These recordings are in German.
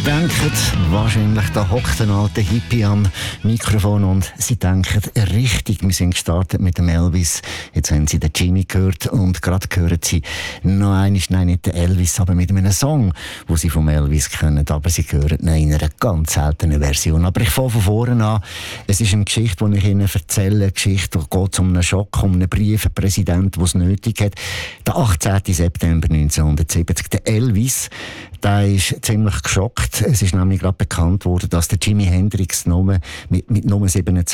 denken wahrscheinlich, da hockt ein alter Hippie am Mikrofon und sie denken richtig, wir sind gestartet mit dem Elvis. Jetzt haben sie den Jimmy gehört und gerade hören sie noch einmal, nein, nicht den Elvis, aber mit einem Song, den sie vom Elvis kennen, aber sie hören ihn in einer ganz seltenen Version. Aber ich fange von vorne an. Es ist eine Geschichte, die ich Ihnen erzähle, eine Geschichte, die geht um einen Schock, um einen Brief, einen Präsident, der es nötig hat. Der 18. September 1970, der Elvis, der ist ziemlich geschockt. Es ist nämlich gerade bekannt worden, dass der Jimi Hendrix mit Nummer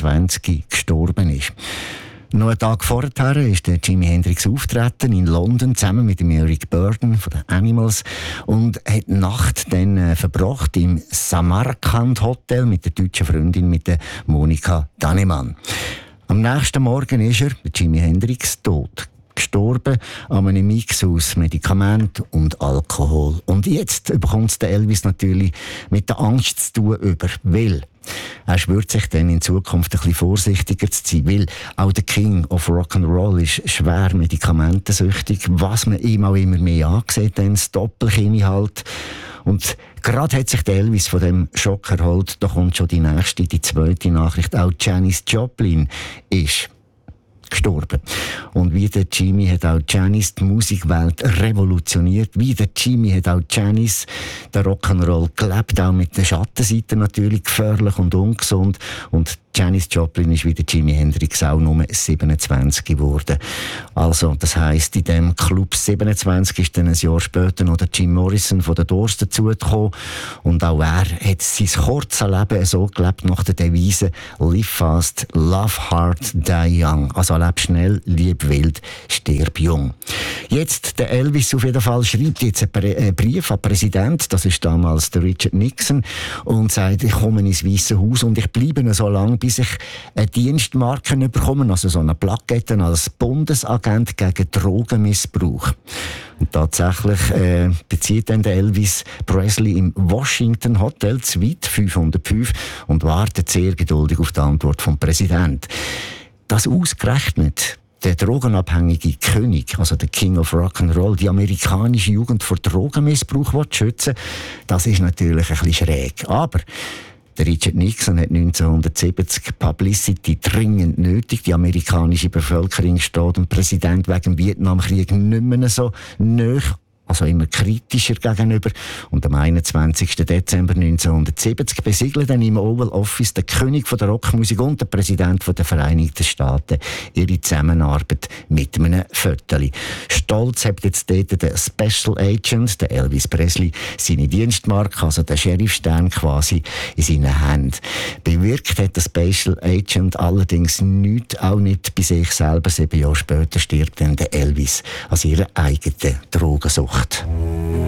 27 gestorben ist. Noch einen Tag vorher ist der Jimi Hendrix auftreten in London zusammen mit dem Eric Burdon von den Animals und hat die Nacht dann verbracht im Samarkand Hotel mit der deutschen Freundin, mit der Monika Dannemann. Am nächsten Morgen ist der Jimi Hendrix tot. Gestorben an einem Mix aus Medikament und Alkohol. Und jetzt bekommt der Elvis natürlich mit der Angst zu tun, weil er schwört sich dann in Zukunft ein bisschen vorsichtiger zu sein, weil auch der King of Rock'n'Roll ist schwer medikamentensüchtig, was man ihm auch immer mehr angesehen hat, das Doppelchemie halt. Und gerade hat sich der Elvis von dem Schock erholt, da kommt schon die zweite Nachricht, auch Janis Joplin ist gestorben. Und wie der Jimmy hat auch Janis die Musikwelt revolutioniert. Wie der Jimmy hat auch Janis den Rock'n'Roll gelebt, auch mit der Schattenseite natürlich gefährlich und ungesund. Und Janis Joplin ist wie der Jimi Hendrix auch Nummer 27 geworden. Also, das heisst, in dem Club 27 ist dann ein Jahr später noch der Jim Morrison von den Doors dazugekommen. Und auch er hat sein kurzes Leben so gelebt nach der Devise Live fast, love hard, die young. Also, leb schnell, lieb wild, stirb jung. Jetzt, der Elvis auf jeden Fall schreibt jetzt einen Brief an den Präsidenten, das ist damals der Richard Nixon, und sagt, ich komme ins Weiße Haus und ich bleibe so lange, bis ich eine Dienstmarke bekomme, also so eine Plakette als Bundesagent gegen Drogenmissbrauch. Und tatsächlich bezieht dann der Elvis Presley im Washington Hotel Suite 505 und wartet sehr geduldig auf die Antwort vom Präsidenten. Das ausgerechnet der drogenabhängige König, also der King of Rock'n'Roll, die amerikanische Jugend vor Drogenmissbrauch schützen, das ist natürlich ein bisschen schräg. Aber der Richard Nixon hat 1970 Publicity dringend nötig. Die amerikanische Bevölkerung steht dem Präsident wegen dem Vietnamkrieg nicht mehr so nahe, also immer kritischer gegenüber. Und am 21. Dezember 1970 besiegeln dann im Oval Office der König von der Rockmusik und der Präsident der Vereinigten Staaten ihre Zusammenarbeit mit einem Viertel. Stolz hat jetzt dort der Special Agent, der Elvis Presley, seine Dienstmarke, also der Sheriffstern quasi, in seinen Händen. Bewirkt hat der Special Agent allerdings nichts, auch nicht bei sich selber. 7 Jahre später stirbt dann der Elvis an ihrer eigenen Drogensucht.